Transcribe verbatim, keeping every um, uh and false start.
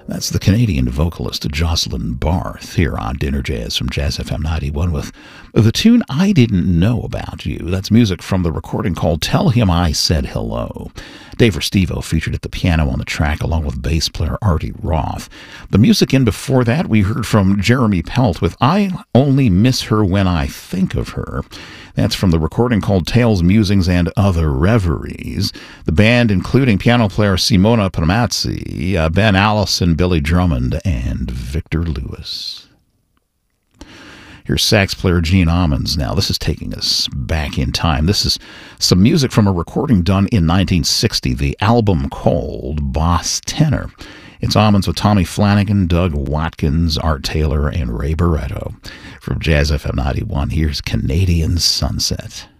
That's the Canadian vocalist Jocelyn Barth here on Dinner Jazz from Jazz F M ninety-one with the tune I Didn't Know About You. That's music from the recording called Tell Him I Said Hello. Dave Restivo featured at the piano on the track along with bass player Artie Roth. The music in before that we heard from Jeremy Pelt with I Only Miss Her When I Think of Her. That's from the recording called Tales, Musings, and Other Reveries. The band including piano player Simona Panamazzi, uh, Ben Allison, Billy Drummond, and Victor Lewis. Here's sax player Gene Ammons now. This is taking us back in time. This is some music from a recording done in nineteen sixty, the album called Boss Tenor. It's Ammons with Tommy Flanagan, Doug Watkins, Art Taylor, and Ray Barretto. From Jazz F M ninety-one, here's Canadian Sunset.